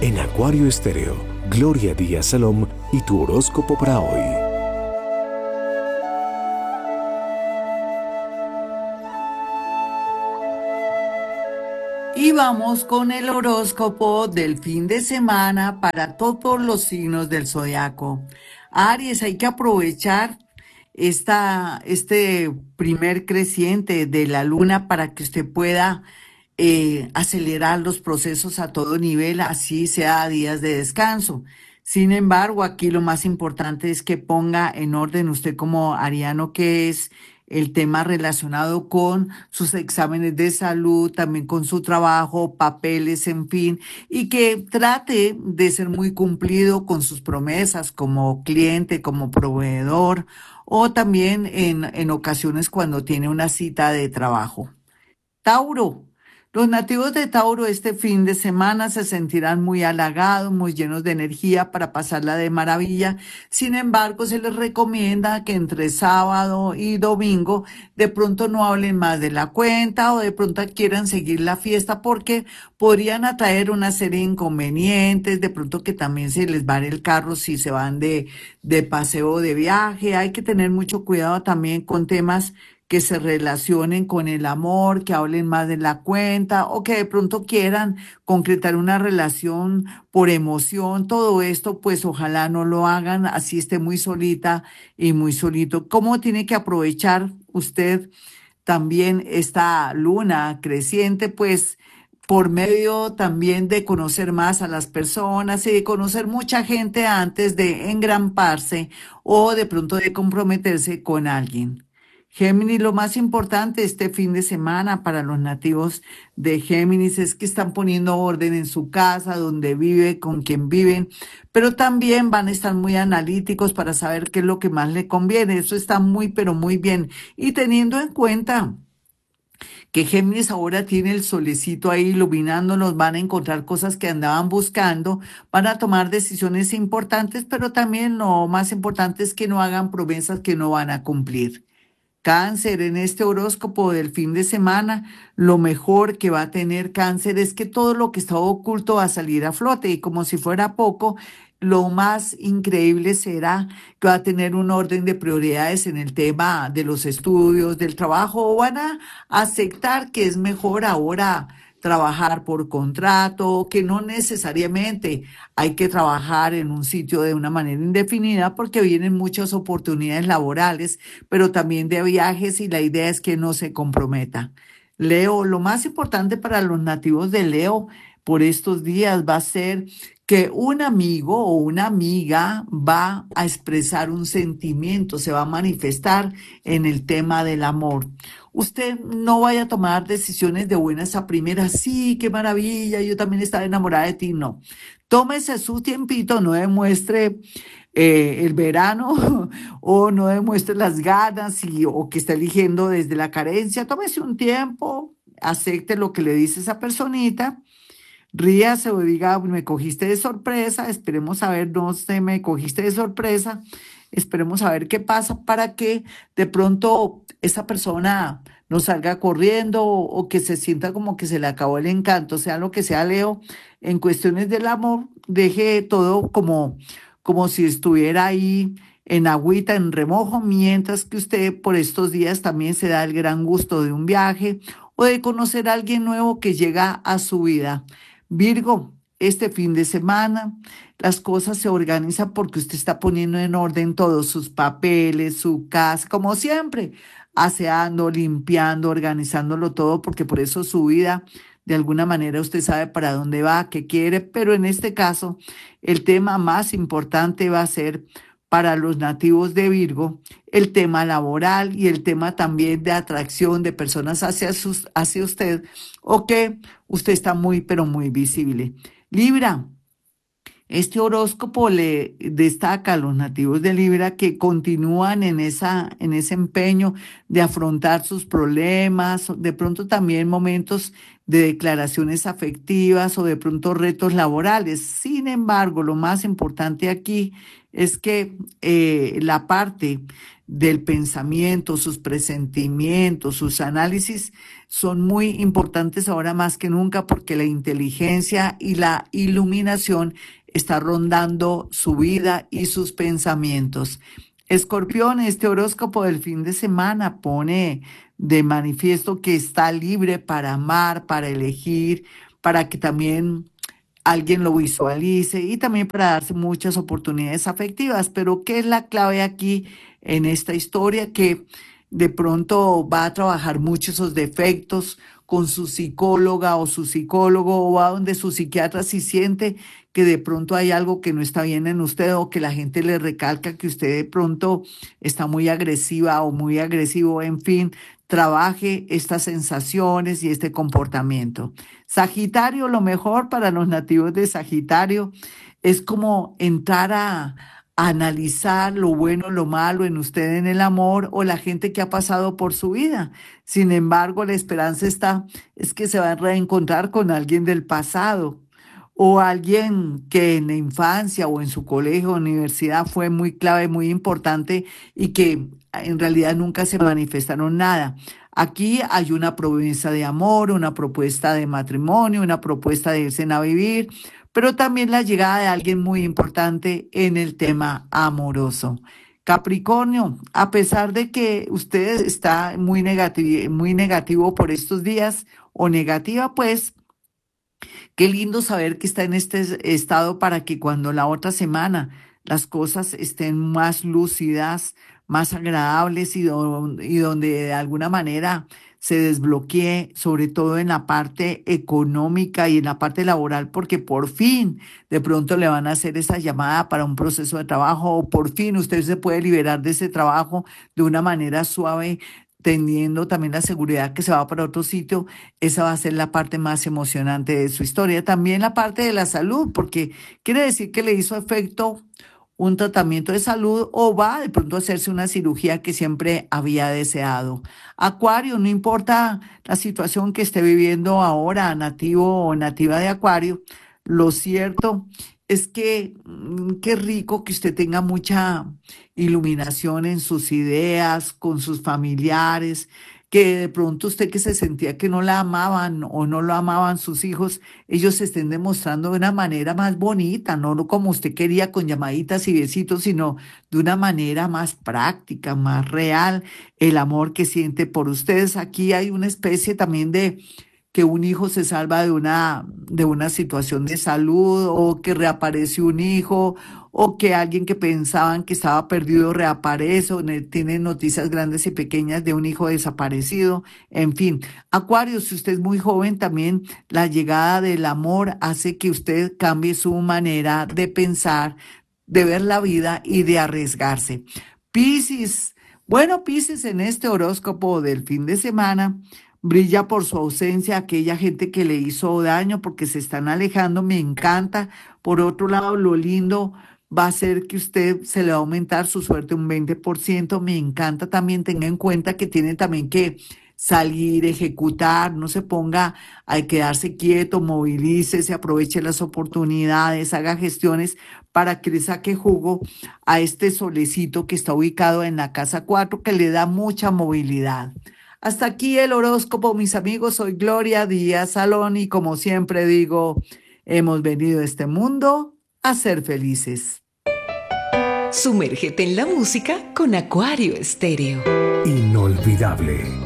En Acuario Estéreo, Gloria Díaz Salom y tu horóscopo para hoy. Y vamos con el horóscopo del fin de semana para todos los signos del zodiaco. Aries, hay que aprovechar este primer creciente de la luna para que usted pueda acelerar los procesos a todo nivel, así sea a días de descanso. Sin embargo, aquí lo más importante es que ponga en orden usted como ariano que es el tema relacionado con sus exámenes de salud, también con su trabajo, papeles, en fin, y que trate de ser muy cumplido con sus promesas como cliente, como proveedor o también en ocasiones cuando tiene una cita de trabajo. Tauro. Los nativos de Tauro este fin de semana se sentirán muy halagados, muy llenos de energía para pasarla de maravilla. Sin embargo, se les recomienda que entre sábado y domingo de pronto no hablen más de la cuenta o de pronto quieran seguir la fiesta porque podrían atraer una serie de inconvenientes, de pronto que también se les va el carro si se van de paseo o de viaje. Hay que tener mucho cuidado también con temas que se relacionen con el amor, que hablen más de la cuenta o que de pronto quieran concretar una relación por emoción. Todo esto, pues ojalá no lo hagan, así esté muy solita y muy solito. ¿Cómo tiene que aprovechar usted también esta luna creciente? Pues por medio también de conocer más a las personas y de conocer mucha gente antes de engramparse o de pronto de comprometerse con alguien. Géminis, lo más importante este fin de semana para los nativos de Géminis es que están poniendo orden en su casa, donde vive, con quien viven, pero también van a estar muy analíticos para saber qué es lo que más le conviene. Eso está muy, pero muy bien. Y teniendo en cuenta que Géminis ahora tiene el solecito ahí iluminándonos, van a encontrar cosas que andaban buscando, van a tomar decisiones importantes, pero también lo más importante es que no hagan promesas que no van a cumplir. Cáncer, en este horóscopo del fin de semana, lo mejor que va a tener Cáncer es que todo lo que está oculto va a salir a flote y como si fuera poco, lo más increíble será que va a tener un orden de prioridades en el tema de los estudios, del trabajo, o van a aceptar que es mejor ahora trabajar por contrato, que no necesariamente hay que trabajar en un sitio de una manera indefinida porque vienen muchas oportunidades laborales, pero también de viajes y la idea es que no se comprometa. Leo, lo más importante para los nativos de Leo por estos días va a ser que un amigo o una amiga va a expresar un sentimiento, se va a manifestar en el tema del amor. Usted no vaya a tomar decisiones de buenas a primeras. Sí, qué maravilla, yo también estaba enamorada de ti. No, tómese su tiempito, no demuestre el verano o no demuestre las ganas o que está eligiendo desde la carencia. Tómese un tiempo, acepte lo que le dice esa personita. Ríase o diga, me cogiste de sorpresa, esperemos a ver, no sé, me cogiste de sorpresa, esperemos a ver qué pasa para que de pronto esa persona no salga corriendo o que se sienta como que se le acabó el encanto, sea lo que sea, Leo, en cuestiones del amor, deje todo como si estuviera ahí en agüita, en remojo, mientras que usted por estos días también se da el gran gusto de un viaje o de conocer a alguien nuevo que llega a su vida. Virgo, este fin de semana las cosas se organizan porque usted está poniendo en orden todos sus papeles, su casa, como siempre, aseando, limpiando, organizándolo todo, porque por eso su vida, de alguna manera, usted sabe para dónde va, qué quiere, pero en este caso, el tema más importante va a ser para los nativos de Virgo, el tema laboral y el tema también de atracción de personas hacia usted, o que usted está muy, pero muy visible. Libra, este horóscopo le destaca a los nativos de Libra que continúan en ese empeño de afrontar sus problemas, de pronto también momentos de declaraciones afectivas o de pronto retos laborales. Sin embargo, lo más importante aquí es que la parte del pensamiento, sus presentimientos, sus análisis son muy importantes ahora más que nunca porque la inteligencia y la iluminación está rondando su vida y sus pensamientos. Escorpión, este horóscopo del fin de semana pone de manifiesto que está libre para amar, para elegir, para que también alguien lo visualice y también para darse muchas oportunidades afectivas. Pero ¿qué es la clave aquí en esta historia? Que de pronto va a trabajar mucho esos defectos con su psicóloga o su psicólogo o va donde su psiquiatra si siente que de pronto hay algo que no está bien en usted o que la gente le recalca que usted de pronto está muy agresiva o muy agresivo, en fin, trabaje estas sensaciones y este comportamiento. Sagitario, lo mejor para los nativos de Sagitario es como entrar a analizar lo bueno, lo malo en usted en el amor o la gente que ha pasado por su vida. Sin embargo, la esperanza está, es que se va a reencontrar con alguien del pasado o alguien que en la infancia o en su colegio o universidad fue muy clave, muy importante y que en realidad nunca se manifestaron nada. Aquí hay una promesa de amor, una propuesta de matrimonio, una propuesta de irse a vivir, pero también la llegada de alguien muy importante en el tema amoroso. Capricornio, a pesar de que usted está muy negativo por estos días o negativa, pues qué lindo saber que está en este estado para que cuando la otra semana las cosas estén más lúcidas, más agradables y donde de alguna manera se desbloquee, sobre todo en la parte económica y en la parte laboral, porque por fin de pronto le van a hacer esa llamada para un proceso de trabajo o por fin usted se puede liberar de ese trabajo de una manera suave, teniendo también la seguridad que se va para otro sitio. Esa va a ser la parte más emocionante de su historia. También la parte de la salud, porque quiere decir que le hizo efecto un tratamiento de salud o va de pronto a hacerse una cirugía que siempre había deseado. Acuario, no importa la situación que esté viviendo ahora, nativo o nativa de Acuario, lo cierto es que qué rico que usted tenga mucha iluminación en sus ideas, con sus familiares, que de pronto usted que se sentía que no la amaban o no lo amaban sus hijos, ellos se estén demostrando de una manera más bonita, no como usted quería con llamaditas y besitos, sino de una manera más práctica, más real, el amor que siente por ustedes. Aquí hay una especie también de que un hijo se salva de una situación de salud o que reaparece un hijo o que alguien que pensaban que estaba perdido reaparece o tiene noticias grandes y pequeñas de un hijo desaparecido. En fin, Acuario, si usted es muy joven, también la llegada del amor hace que usted cambie su manera de pensar, de ver la vida y de arriesgarse. Piscis, bueno, Piscis en este horóscopo del fin de semana. Brilla por su ausencia aquella gente que le hizo daño porque se están alejando, me encanta. Por otro lado, lo lindo va a ser que usted se le va a aumentar su suerte un 20%. Me encanta también, tenga en cuenta que tiene también que salir, ejecutar, no se ponga a quedarse quieto, movilícese, aproveche las oportunidades, haga gestiones para que le saque jugo a este solecito que está ubicado en la casa 4 que le da mucha movilidad. Hasta aquí el horóscopo, mis amigos. Soy Gloria Díaz Salón y como siempre digo, hemos venido a este mundo a ser felices. Sumérgete en la música con Acuario Estéreo. Inolvidable.